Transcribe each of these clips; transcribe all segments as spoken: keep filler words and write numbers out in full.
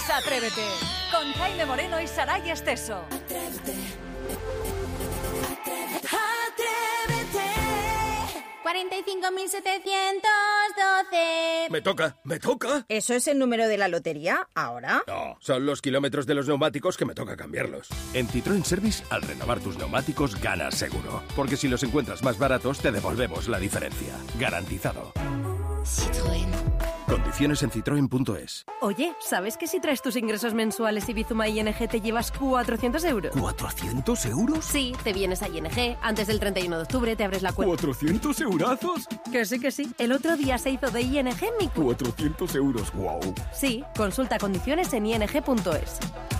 Atrévete, con Jaime Moreno y Saray Esteso. Atrévete. Atrévete. cuarenta y cinco mil setecientos doce. Me toca, me toca. ¿Eso es el número de la lotería ahora? No, son los kilómetros de los neumáticos que me toca cambiarlos. En Citroën Service, al renovar tus neumáticos, ganas seguro. Porque si los encuentras más baratos, te devolvemos la diferencia. Garantizado. Citroën. Condiciones en citroen punto es. Oye, ¿sabes que si traes tus ingresos mensuales y Bizuma I N G te llevas cuatrocientos euros? ¿cuatrocientos euros? Sí, te vienes a I N G, antes del treinta y uno de octubre te abres la cuenta. ¿cuatrocientos eurazos? Que sí, que sí. El otro día se hizo de I N G mi cuenta. cuatrocientos euros, wow. Sí, consulta condiciones en i n g punto es.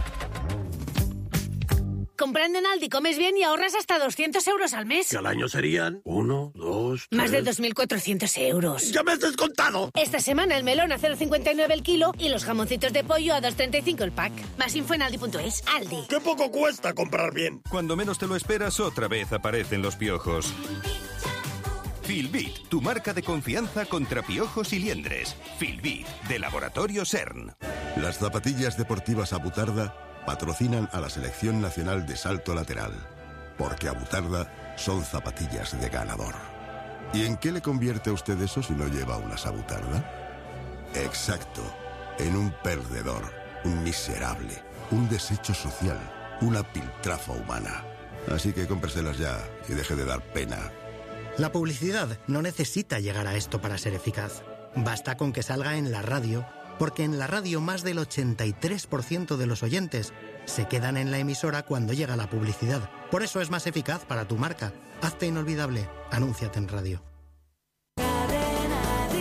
Comprando en Aldi comes bien y ahorras hasta doscientos euros al mes. Que al año serían uno, dos, tres... Más de dos mil cuatrocientos euros. ¡Ya me has descontado! Esta semana el melón a cero coma cincuenta y nueve el kilo y los jamoncitos de pollo a dos coma treinta y cinco el pack. Más info en aldi punto es. Aldi. ¡Qué poco cuesta comprar bien! Cuando menos te lo esperas, otra vez aparecen los piojos. Filbit, tu marca de confianza contra piojos y liendres. Filbit, de Laboratorio CERN. Las zapatillas deportivas Abutarda patrocinan a la Selección Nacional de Salto Lateral, porque Abutarda son zapatillas de ganador. ¿Y en qué le convierte a usted eso si no lleva unas Abutarda? Exacto, en un perdedor, un miserable, un desecho social, una piltrafa humana. Así que cómpreselas ya y deje de dar pena. La publicidad no necesita llegar a esto para ser eficaz. Basta con que salga en la radio, porque en la radio más del ochenta y tres por ciento de los oyentes se quedan en la emisora cuando llega la publicidad. Por eso es más eficaz para tu marca. Hazte inolvidable. Anúnciate en radio. Cadena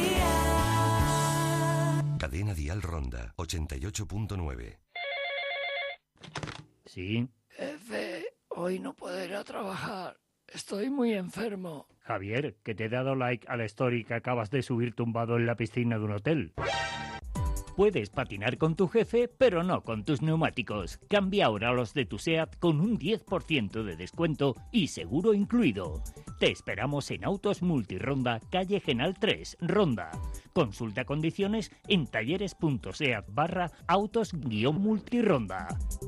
Dial. Cadena Dial Ronda, ochenta y ocho punto nueve. Sí. Jefe, hoy no puedo ir a trabajar. Estoy muy enfermo. Javier, que te he dado like a la story que acabas de subir tumbado en la piscina de un hotel. Puedes patinar con tu jefe, pero no con tus neumáticos. Cambia ahora los de tu SEAT con un diez por ciento de descuento y seguro incluido. Te esperamos en Autos Multironda, calle Genal tres, Ronda. Consulta condiciones en talleres.seat barra autos-multironda.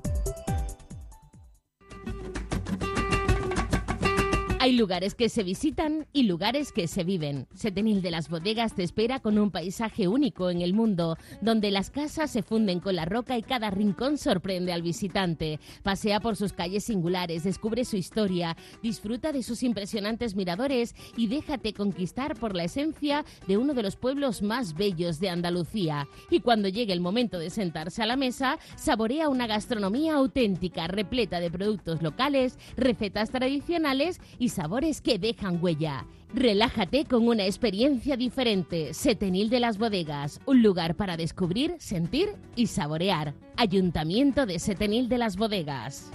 Hay lugares que se visitan y lugares que se viven. Setenil de las Bodegas te espera con un paisaje único en el mundo, donde las casas se funden con la roca y cada rincón sorprende al visitante. Pasea por sus calles singulares, descubre su historia, disfruta de sus impresionantes miradores y déjate conquistar por la esencia de uno de los pueblos más bellos de Andalucía. Y cuando llegue el momento de sentarse a la mesa, saborea una gastronomía auténtica, repleta de productos locales, recetas tradicionales y sabores que dejan huella. Relájate con una experiencia diferente. Setenil de las Bodegas, un lugar para descubrir, sentir y saborear. Ayuntamiento de Setenil de las Bodegas.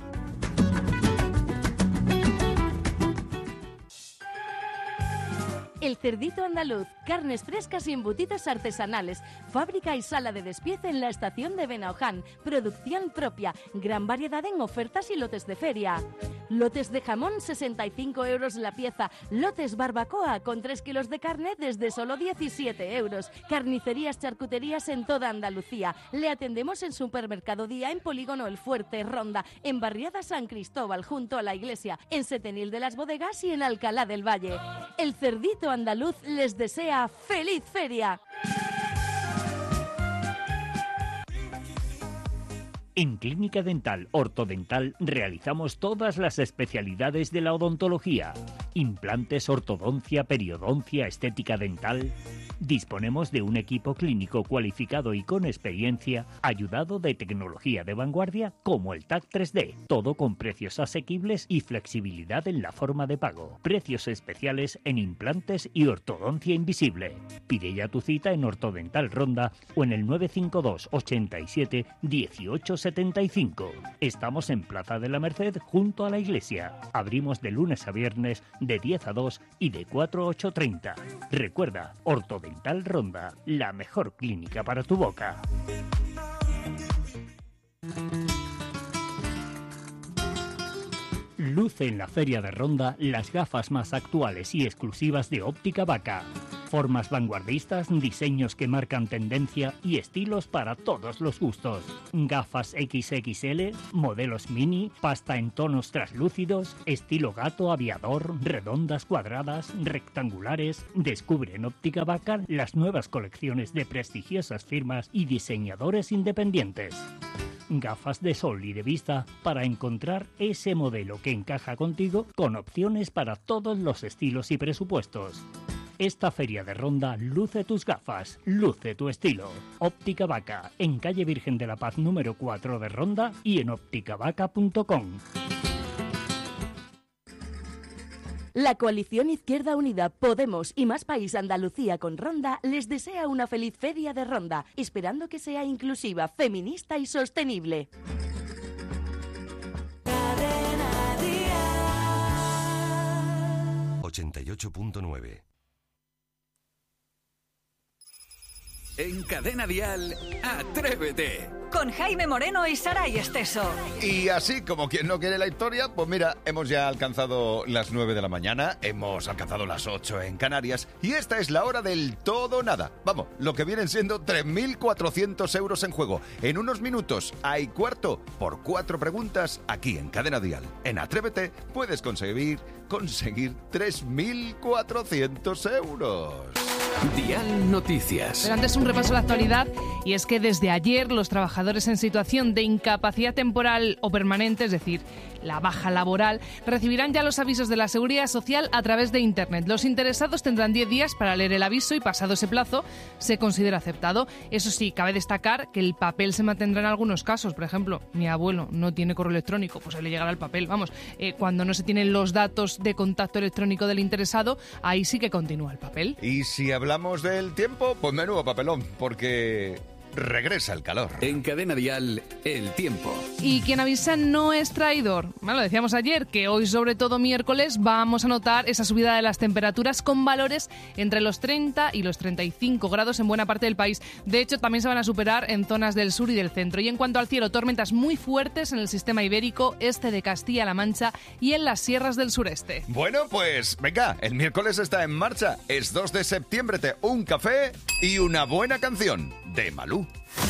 El Cerdito Andaluz, carnes frescas y embutidos artesanales, fábrica y sala de despiece en la estación de Benaoján, producción propia, gran variedad en ofertas y lotes de feria. Lotes de jamón, sesenta y cinco euros la pieza, lotes barbacoa con tres kilos de carne desde solo diecisiete euros. Carnicerías, charcuterías en toda Andalucía. Le atendemos en Supermercado Día, en Polígono El Fuerte, Ronda, en Barriada San Cristóbal, junto a la iglesia, en Setenil de las Bodegas y en Alcalá del Valle. El Cerdito Andaluz les desea ¡feliz feria! En Clínica Dental Ortodental realizamos todas las especialidades de la odontología. Implantes, ortodoncia, periodoncia, estética dental. Disponemos de un equipo clínico cualificado y con experiencia, ayudado de tecnología de vanguardia como el T A C tres D. Todo con precios asequibles y flexibilidad en la forma de pago. Precios especiales en implantes y ortodoncia invisible. Pide ya tu cita en Ortodental Ronda o en el nueve cinco dos, ochenta y siete, dieciocho setenta y cinco. Estamos en Plaza de la Merced junto a la iglesia. Abrimos de lunes a viernes de diez a dos y de cuatro a ocho treinta. Recuerda, Ortodental Ronda, la mejor clínica para tu boca. Luce en la Feria de Ronda las gafas más actuales y exclusivas de Óptica Vaca. Formas vanguardistas, diseños que marcan tendencia y estilos para todos los gustos. Gafas equis equis ele, modelos mini, pasta en tonos traslúcidos, estilo gato, aviador, redondas, cuadradas, rectangulares. Descubre en Óptica Vaca las nuevas colecciones de prestigiosas firmas y diseñadores independientes. Gafas de sol y de vista para encontrar ese modelo que encaja contigo, con opciones para todos los estilos y presupuestos. Esta feria de Ronda luce tus gafas, luce tu estilo. Óptica Vaca, en calle Virgen de la Paz número cuatro de Ronda y en óptica vaca punto com. La coalición Izquierda Unida, Podemos y Más País Andalucía con Ronda les desea una feliz feria de Ronda, esperando que sea inclusiva, feminista y sostenible. ochenta y ocho punto nueve. En Cadena Dial, Atrévete. Con Jaime Moreno y Saray Esteso. Y así como quien no quiere la historia, pues mira, hemos ya alcanzado las nueve de la mañana, hemos alcanzado las ocho en Canarias y esta es la hora del todo o nada. Vamos, lo que vienen siendo tres mil cuatrocientos euros en juego. En unos minutos hay cuarto por cuatro preguntas aquí en Cadena Dial. En Atrévete puedes conseguir, conseguir tres mil cuatrocientos euros. Dial Noticias. Pero antes un repaso a la actualidad, y es que desde ayer los trabajadores en situación de incapacidad temporal o permanente, es decir, la baja laboral, recibirán ya los avisos de la Seguridad Social a través de Internet. Los interesados tendrán diez días para leer el aviso y pasado ese plazo se considera aceptado. Eso sí, cabe destacar que el papel se mantendrá en algunos casos. Por ejemplo, mi abuelo no tiene correo electrónico, pues ahí le llegará el papel. Vamos, eh, cuando no se tienen los datos de contacto electrónico del interesado, ahí sí que continúa el papel. Y si hablamos del tiempo, pues menudo papelón, porque regresa el calor. En Cadena Dial, el tiempo. Y quien avisa no es traidor. Bueno, lo decíamos ayer, que hoy, sobre todo miércoles, vamos a notar esa subida de las temperaturas con valores entre los treinta y los treinta y cinco grados en buena parte del país. De hecho, también se van a superar en zonas del sur y del centro. Y en cuanto al cielo, tormentas muy fuertes en el sistema ibérico, este de Castilla-La Mancha y en las sierras del sureste. Bueno, pues venga, el miércoles está en marcha. Es dos de septiembre, un café y una buena canción de Malú.